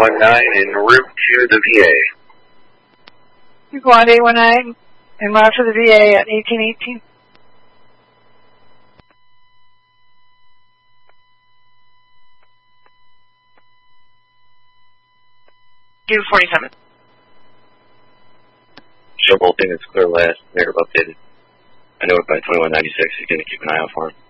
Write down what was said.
en route to the VA. You go on 819 en route to the VA at 1818. Do 47. Show both units clear last. Negative updated. I know we're by 2196. You're going to keep an eye out for him.